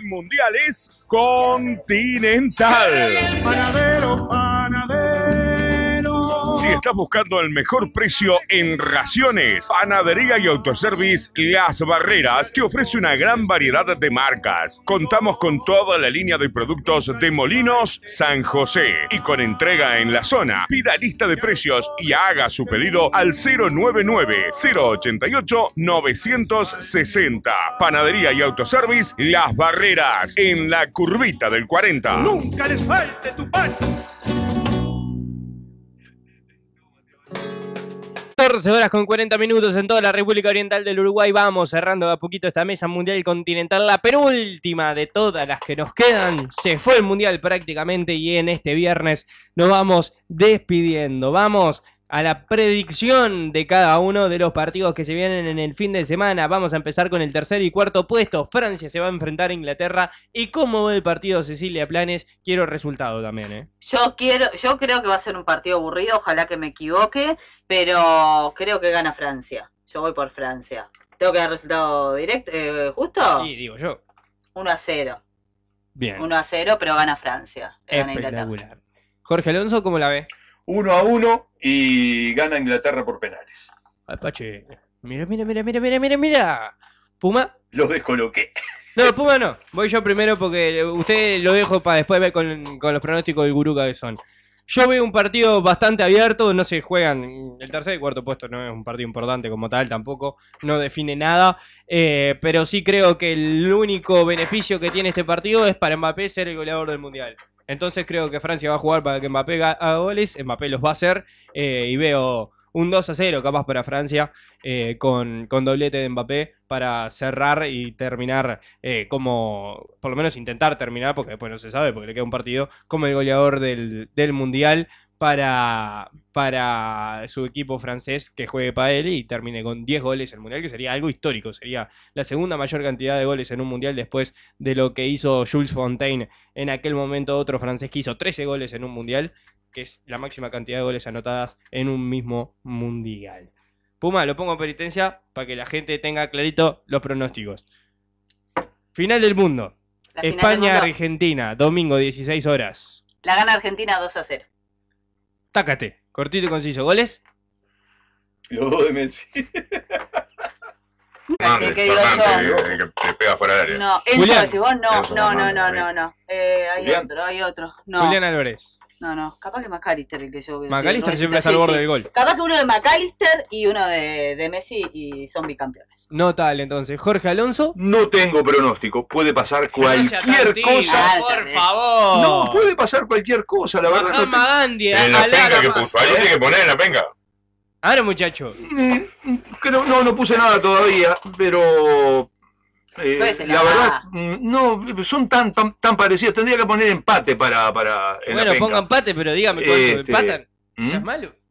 Mundial es Continental. Panadero, panadero. Si estás buscando el mejor precio en raciones, Panadería y Autoservice Las Barreras te ofrece una gran variedad de marcas. Contamos con toda la línea de productos de Molinos San José y con entrega en la zona. Pida lista de precios y haga su pedido al 099-088-960. Panadería y Autoservice Las Barreras, en la curvita del 40. Nunca les falte tu pan. 14 horas con 40 minutos en toda la República Oriental del Uruguay. Vamos cerrando de a poquito esta mesa mundial continental, la penúltima de todas las que nos quedan. Se fue el mundial prácticamente y en este viernes nos vamos despidiendo. Vamos a la predicción de cada uno de los partidos que se vienen en el fin de semana. Vamos a empezar con el tercer y cuarto puesto. Francia se va a enfrentar a Inglaterra. ¿Y cómo ve el partido, Cecilia Planes? Quiero resultado también, ¿eh? Yo creo que va a ser un partido aburrido, ojalá que me equivoque, pero creo que gana Francia. Yo voy por Francia. ¿Tengo que dar resultado directo, justo? Sí, digo yo. 1-0. Bien. 1-0, pero gana Francia. Gana Espectacular. Jorge Alonso, ¿cómo la ve? 1-1 y gana Inglaterra por penales. Apache, mira. Puma. Los descoloqué. No, Puma no. Voy yo primero porque usted lo dejo para después ver con los pronósticos del gurú Cabezón. Yo veo un partido bastante abierto, no se juegan, el tercer y cuarto puesto no es un partido importante como tal, tampoco, no define nada, pero sí creo que el único beneficio que tiene este partido es para Mbappé ser el goleador del Mundial. Entonces creo que Francia va a jugar para que Mbappé haga goles, Mbappé los va a hacer, y veo un 2-0 capaz para Francia, con doblete de Mbappé para cerrar y terminar, como, por lo menos intentar terminar, porque después no se sabe, porque le queda un partido, como el goleador del Mundial para su equipo francés, que juegue para él y termine con 10 goles en el Mundial, que sería algo histórico, sería la segunda mayor cantidad de goles en un Mundial después de lo que hizo Jules Fontaine en aquel momento, otro francés que hizo 13 goles en un Mundial, que es la máxima cantidad de goles anotadas en un mismo Mundial. Puma, lo pongo en penitencia para que la gente tenga clarito los pronósticos. Final del mundo. España-Argentina, domingo 16 horas. La gana Argentina 2-0. Tácate, cortito y conciso. ¿Goles? Los dos de Messi. ¿Qué digo yo? Que te pega fuera del área. No, Julián. Enzo, si vos no. Enzo, No. Hay Julián. otro. No. Julián Álvarez. No. Capaz que McAllister el que yo veo. McAllister siempre está al borde del gol. Capaz que uno de McAllister y uno de Messi y son bicampeones. Notable entonces. Jorge Alonso. No tengo pronóstico. Puede pasar cualquier cosa. Ah, por sí. favor. No, puede pasar cualquier cosa, la verdad. Mahatma Gandhi. En la penca que puso, ahí lo tiene que poner en la penca. Ahora, muchacho. No puse nada todavía, pero Pues se la la va. verdad, no, son tan parecidos. Tendría que poner empate para en la Bueno, penca. ponga empate, pero dígame cuánto empatan. ¿Mm? ¿Seas malo?